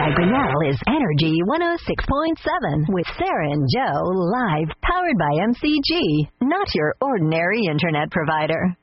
Grinnell is Energy 106.7 with Sarah and Joe live, powered by MCG, not your ordinary internet provider.